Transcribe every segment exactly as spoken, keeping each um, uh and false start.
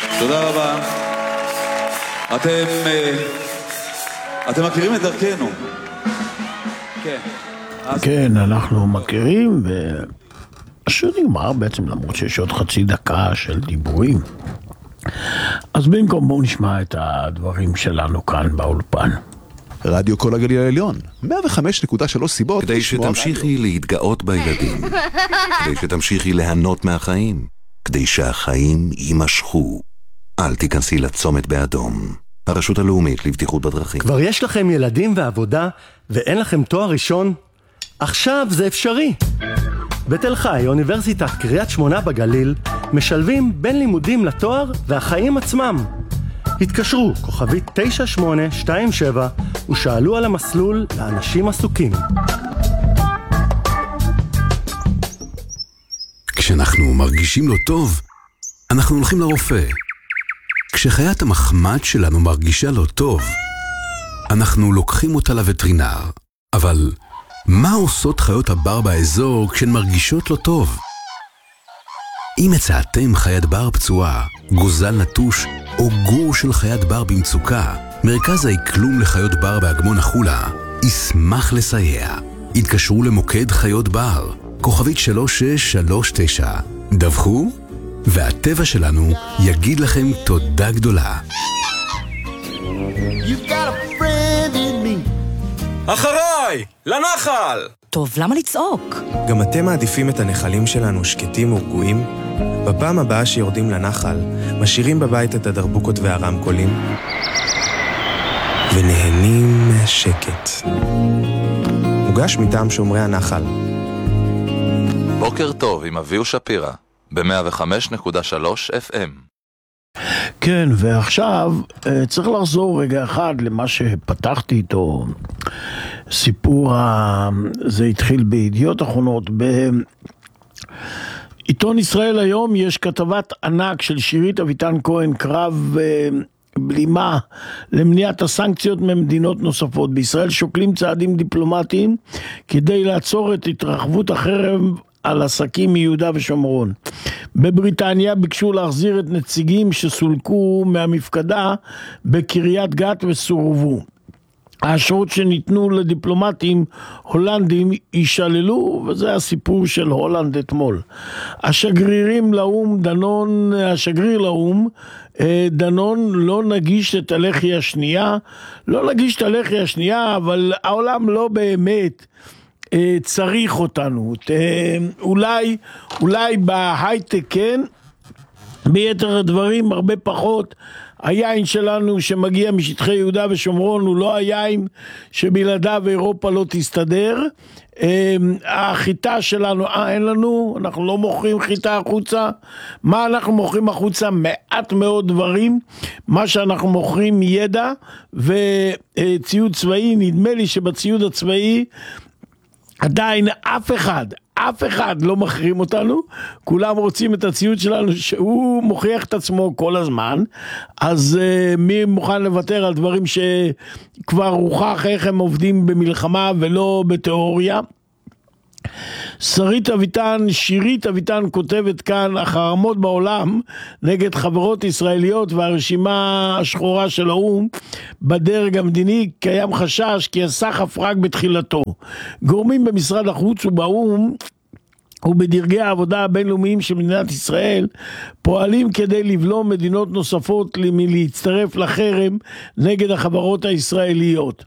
תודה רבה. אתם, אתם מכירים את דרכנו. כן. כן, אנחנו מכירים, והשיר נגמר בעצם, למרות שיש עוד חצי דקה של דיבורים. אז במקום בואו נשמע את הדברים שלנו כאן באולפן. רדיו כל הגליל העליון, מאה וחמש נקודה שלוש סיבות. כדי שתמשיכי להתגאות בילדים, כדי שתמשיכי ליהנות מהחיים, כדי שהחיים יימשכו. אל תיכנסי לצומת באדום. הרשות הלאומית לבטיחות בדרכים. כבר יש לכם ילדים ועבודה ואין לכם תואר ראשון? עכשיו זה אפשרי. בתל חי, אוניברסיטת קריית שמונה בגליל, משלבים בין לימודים לתואר והחיים עצמם. התקשרו, כוכבית תשע שמונה שתיים שבע, ושאלו על המסלול לאנשים עסוקים. כשאנחנו מרגישים לא טוב, אנחנו הולכים לרופא. כשחיית המחמד שלנו מרגישה לא טוב, אנחנו לוקחים אותה לווטרינר. אבל מה עושות חיות הבר באזור כשהן מרגישות לא טוב? אם מצאתם חיית בר פצועה, גוזל נטוש או גור של חיית בר במצוקה, מרכז האקלום לחיות בר באגמון החולה ישמח לסייע. התקשרו למוקד חיות בר, כוכבית שלוש שש שלוש תשע. דווחו, והטבע שלנו יגיד לכם תודה גדולה. אחריי! לנחל! טוב, למה לצעוק? גם אתם מעדיפים את הנחלים שלנו שקטים ורגועים? בפעם הבאה שיורדים לנחל, משאירים בבית את הדרבוקות והרמקולים ונהנים מהשקט. מוגש מטעם שומרי הנחל. בוקר טוב עם אביהו שפירא ב-מאה וחמש נקודה שלוש אף אם. כן, ועכשיו צריך לחזור רגע אחד למה שפתחתי איתו. סיפור, זה התחיל בידיעות אחרונות. בעיתון ישראל היום יש כתבת ענק של שירית אביטן כהן, קרב בלימה למניעת הסנקציות ממדינות נוספות. בישראל שוקלים צעדים דיפלומטיים כדי לעצור את התרחבות החרב על עסקים מיהודה ושומרון. בבריטניה ביקשו להחזיר את נציגים שסולקו מהמפקדה בקריית גת וסורבו. האשרות שניתנו לדיפלומטים הולנדים יישללו, וזה הסיפור של הולנד אתמול. השגרירים לאום, דנון, השגריר לאום, דנון לא נגיש את הלחי השנייה, לא נגיש את הלחי השנייה, אבל העולם לא באמת צריך אותנו. אולי, אולי בהייטק כן, ביתר הדברים הרבה פחות. היין שלנו שמגיע משטחי יהודה ושומרון הוא לא היין שבלעדיו אירופה לא תסתדר. החיטה שלנו, אה, אין לנו, אנחנו לא מוכרים חיטה החוצה. מה אנחנו מוכרים החוצה? מעט מאוד דברים. מה שאנחנו מוכרים ידע וציוד צבאי. נדמה לי שבציוד הצבאי עדיין אף אחד, אף אחד לא מחרים אותנו, כולם רוצים את הציוד שלנו שהוא מוכיח את עצמו כל הזמן, אז uh, מי מוכן לוותר על דברים שכבר הוכח איך הם עובדים במלחמה ולא בתיאוריה. שרית אביטן, שירית אביטן כותבת כאן, החרמות בעולם נגד חברות ישראליות והרשימה השחורה של האום בדרג המדיני, קיים חשש כי הסחף רק בתחילתו. גורמים במשרד החוץ ובאום ובדרגי העבודה הבינלאומיים של מדינת ישראל פועלים כדי לבלום מדינות נוספות מלהצטרף לחרם נגד החברות הישראליות.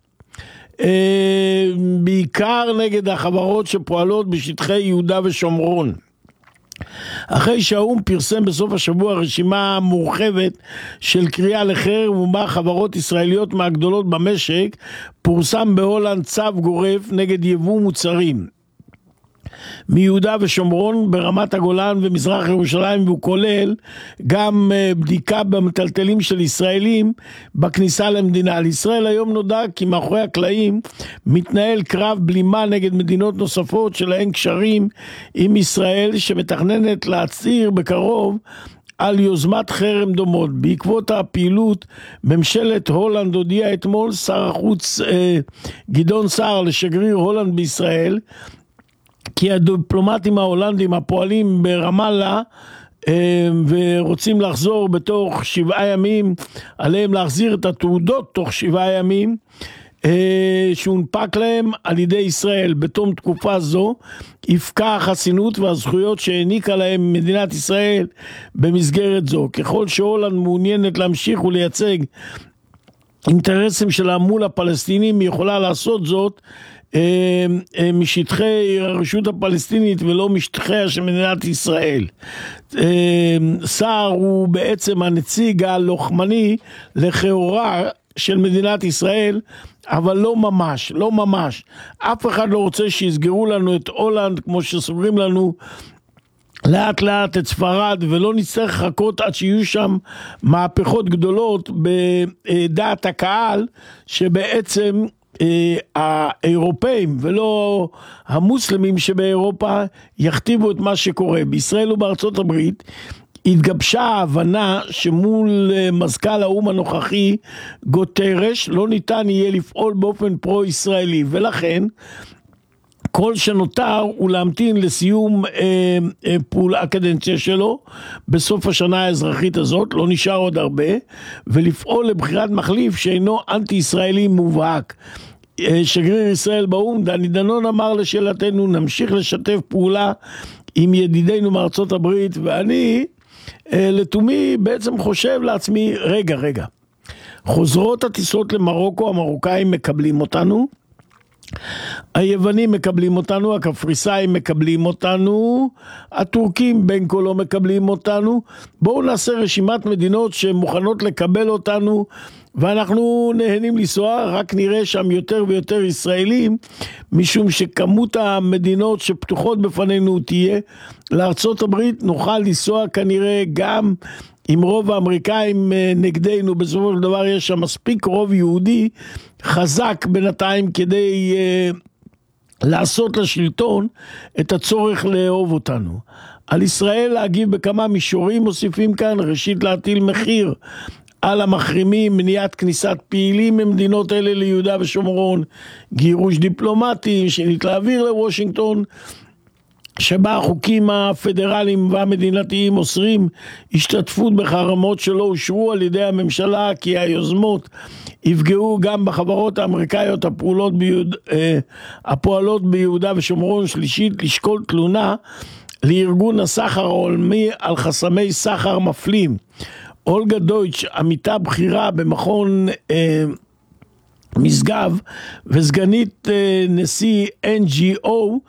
בעיקר נגד החברות שפועלות בשטחי יהודה ושומרון. אחרי שהאום פרסם בסוף השבוע רשימה מורחבת של קריאה לחרם ומה חברות ישראליות מהגדולות במשק, פורסם בהולנד צו גורף נגד יבוא מוצרים מיהודה ושומרון ברמת הגולן ומזרח ירושלים, והוא כולל גם בדיקה במטלטלים של ישראלים בכניסה למדינה. לישראל היום נודע כי מאחורי הקלעים מתנהל קרב בלימה נגד מדינות נוספות שלהן קשרים עם ישראל, שמתכננת להצהיר בקרוב על יוזמת חרם דומות. בעקבות הפעילות, ממשלת הולנד הודיע אתמול שר החוץ אה, גדעון סער לשגריר הולנד בישראל כי הדיפלומטים ההולנדים הפועלים ברמאללה ורוצים לחזור בתוך שבעה ימים, עליהם להחזיר את התעודות תוך שבעה ימים, שהונפק להם על ידי ישראל. בתום תקופה זו יפקע החסינות והזכויות שהעניקה להם מדינת ישראל במסגרת זו. ככל שהולנד מעוניינת להמשיך ולייצג אינטרסים שלה מול הפלסטינים, היא יכולה לעשות זאת משטחי הרשות הפלסטינית ולא משטחיה של מדינת ישראל. סער הוא בעצם הנציג הלוחמני לכאורה של מדינת ישראל, אבל לא ממש, לא ממש. אף אחד לא רוצה שיסגרו לנו את הולנד כמו שסוגרים לנו לאט לאט את ספרד, ולא נצטרך לחכות עד שיהיו שם מהפכות גדולות בדעת הקהל, שבעצם האירופאים ולא המוסלמים שבאירופה יכתיבו את מה שקורה. בישראל ובארצות הברית התגבשה ההבנה שמול מזכ"ל האו"ם הנוכחי גוטרש לא ניתן יהיה לפעול באופן פרו-ישראלי, ולכן כל שנותר הוא להמתין לסיום אה, אה, פעול הקדנציה שלו בסוף השנה האזרחית הזאת, לא נשאר עוד הרבה, ולפעול לבחירת מחליף שאינו אנטי-ישראלי מובהק. אה, שגריר ישראל באו"ם דני דנון אמר לשאלתנו, נמשיך לשתף פעולה עם ידידינו מארצות הברית, ואני אה, לתומי בעצם חושב לעצמי, רגע רגע, חוזרות הטיסות למרוקו, המרוקאים מקבלים אותנו, היוונים מקבלים אותנו, הקפריסאים מקבלים אותנו, הטורקים בין כה לא מקבלים אותנו. בואו נעשה רשימת מדינות שמוכנות לקבל אותנו, ואנחנו נהנים לנסוע, רק נראה שם יותר ויותר ישראלים, משום שכמות המדינות שפתוחות בפנינו תהיה. לארצות הברית נוכל לנסוע כנראה גם עם רוב האמריקאים נגדנו, בסופו של דבר יש שם מספיק רוב יהודי חזק בינתיים כדי uh, לעשות לשלטון את הצורך לאהוב אותנו. על ישראל להגיב בכמה מישורים מוסיפים כאן, ראשית להטיל מחיר על המחרימים, מניעת כניסת פעילים ממדינות אלה ליהודה ושומרון, גירוש דיפלומטי שנית להעביר לוושינגטון, שבה החוקים הפדרליים והמדינתיים אוסרים השתתפות בחרמות שלא אושרו על ידי הממשלה, כי היוזמות יפגעו גם בחברות האמריקאיות הפועלות ביהוד, אה, הפועלות ביהודה ושומרון. שלישית, לשקול תלונה לארגון הסחר העולמי על חסמי סחר מפלים. אולגה דויטש, עמיתה בכירה במכון אה, משגב וסגנית אה, נשיא אן ג'י או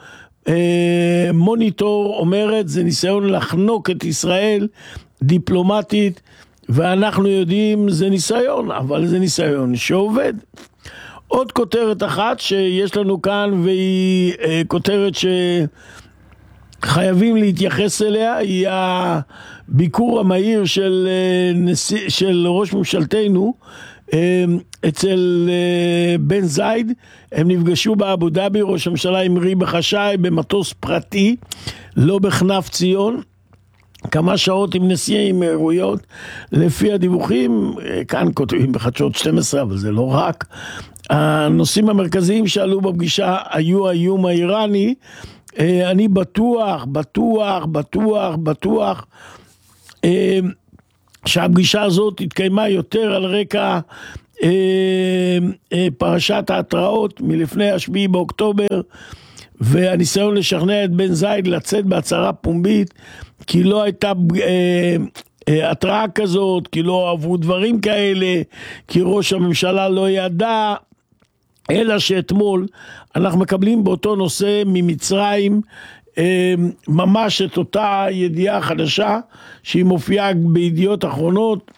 מוניטור, אומרת זה ניסיון לחנוק את ישראל דיפלומטית, ואנחנו יודעים זה ניסיון, אבל זה ניסיון שעובד. עוד כותרת אחת שיש לנו כאן, והיא כותרת שחייבים להתייחס אליה, היא הביקור המהיר של, נשיא, של ראש ממשלתנו אצל בן זייד. הם נפגשו באבו דאבי, ראש הממשלה המריא בחשאי במטוס פרטי, לא בכנף ציון, כמה שעות עם נשיא האמירויות. לפי הדיווחים, כאן כותבים בחדשות שתים עשרה, אבל זה לא רק, הנושאים המרכזיים שעלו בפגישה היו האיום האיראני. אני בטוח, בטוח, בטוח, בטוח שהפגישה הזאת התקיימה יותר על רקע אה, אה, פרשת ההתראות מלפני השביעי באוקטובר, והניסיון לשכנע את בן זייד לצאת בהצהרה פומבית, כי לא הייתה אה, אה, התראה כזאת, כי לא עברו דברים כאלה, כי ראש הממשלה לא ידע, אלא שאתמול אנחנו מקבלים באותו נושא ממצרים, ממש את אותה ידיעה חדשה שהיא מופיעה בידיעות אחרונות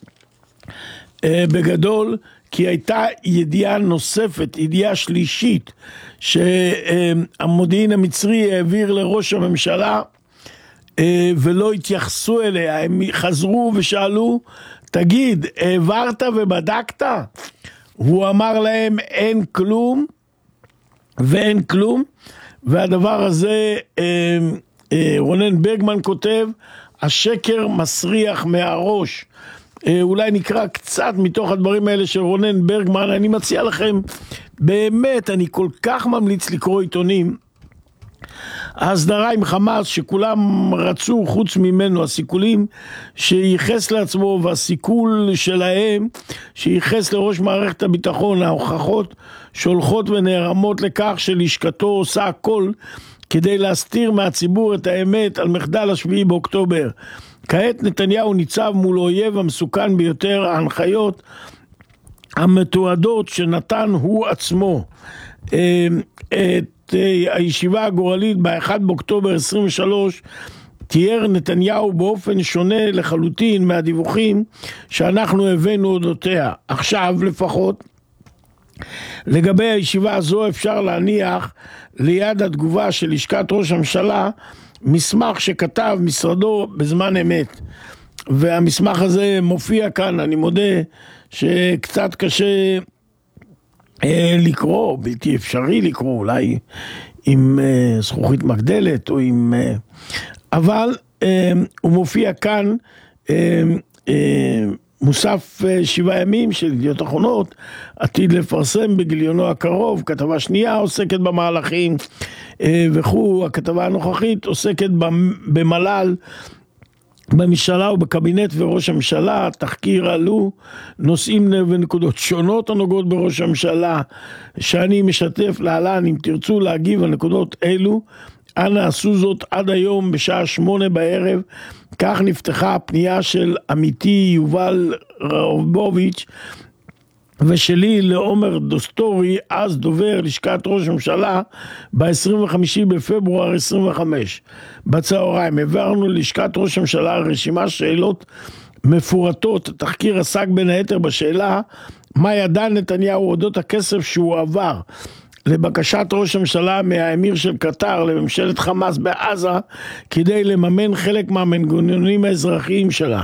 בגדול, כי הייתה ידיעה נוספת, ידיעה שלישית שהמודיעין המצרי העביר לראש הממשלה ולא התייחסו אליה. הם חזרו ושאלו, תגיד, העברת ובדקת? הוא אמר להם אין כלום ואין כלום. והדבר הזה, רונן ברגמן כותב, השקר מסריח מהראש. אולי נקרא קצת מתוך הדברים האלה של רונן ברגמן. אני מציע לכם, באמת, אני כל כך ממליץ לקרוא עיתונים. ההסדרה עם חמאס שכולם רצו חוץ ממנו, הסיכולים שייחס לעצמו והסיכול שלהם שייחס לראש מערכת הביטחון, ההוכחות שהולכות ונערמות לכך שלשכתו עושה הכל כדי להסתיר מהציבור את האמת על מחדל השביעי באוקטובר. כעת נתניהו ניצב מול אויב המסוכן ביותר, ההנחיות המתועדות שנתן הוא עצמו. את הישיבה הגורלית ב-אחד באוקטובר עשרים ושלוש תיאר נתניהו באופן שונה לחלוטין מהדיווחים שאנחנו הבאנו אודותיה. עכשיו לפחות לגבי הישיבה הזו אפשר להניח ליד התגובה של לשכת ראש הממשלה מסמך שכתב משרדו בזמן אמת, והמסמך הזה מופיע כאן. אני מודה שקצת קשה אה, לקרוא, בלתי אפשרי לקרוא, אולי עם אה, זכוכית מגדלת או עם... אה, אבל אה, הוא מופיע כאן, אה, אה, מוסף אה, שבעה ימים של ידיעות אחרונות, עתיד לפרסם בגיליונו הקרוב, כתבה שנייה עוסקת במהלכים אה, וכו'. הכתבה הנוכחית עוסקת במל"ל, בממשלה ובקבינט וראש הממשלה. תחקיר עלו נושאים ונקודות שונות הנוגעות בראש הממשלה שאני משתף להלן. אם תרצו להגיב על נקודות אלו, אנא עשו זאת עד היום בשעה שמונה בערב. כך נפתחה הפנייה של עמיתי יובל רובוביץ' ושלי לעומר דוסטורי, אז דובר לשכת ראש הממשלה, ב-עשרים וחמישה בפברואר עשרים וחמש. בצהריים העברנו ללשכת ראש הממשלה רשימה שאלות מפורטות. התחקיר עסק בין היתר בשאלה מה ידע נתניהו אודות הכסף שהוא עבר לבקשת ראש הממשלה מהאמיר של קטר לממשלת חמאס בעזה כדי לממן חלק מהמנגנונים האזרחיים שלה.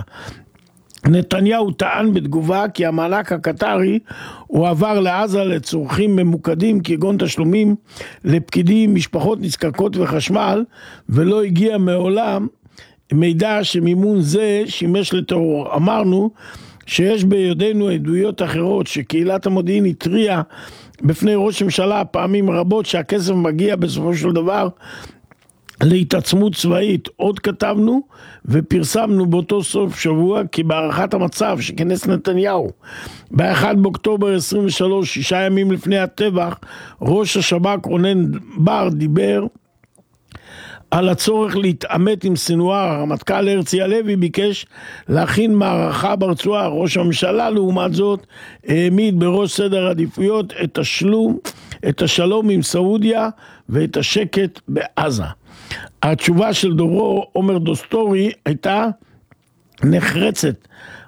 נתניהו טען בתגובה כי המענק הקטרי הוא עבר לעזה לצורכים ממוקדים כגון תשלומים לפקידים, משפחות נזקקות וחשמל, ולא הגיע מעולם מידע שמימון זה שימש לטרור. אמרנו שיש בידינו עדויות אחרות שקהילת המודיעין התריעה בפני ראש הממשלה פעמים רבות שהכסף מגיע בסופו של דבר להתעצמות צבאית. עוד כתבנו ופרסמנו באותו סוף שבוע כי בהערכת המצב שכנס נתניהו ב-אחד באוקטובר עשרים ושלוש, שישה ימים לפני הטבח, ראש השב"כ רונן בר דיבר על הצורך להתעמת עם סנוואר. הרמטכ"ל הרצי הלוי ביקש להכין מערכה ברצועה. ראש הממשלה לעומת זאת העמיד בראש סדר עדיפויות את השלום, את השלום עם סעודיה ואת השקט בעזה. התשובה של דוברו עומר דוסטורי הייתה נחרצת.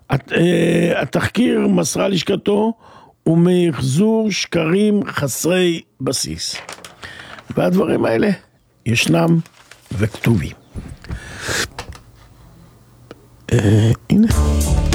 התחקיר מסרה לשכתו ומחזור שקרים חסרי בסיס. והדברים האלה ישנם וכתובים. הנה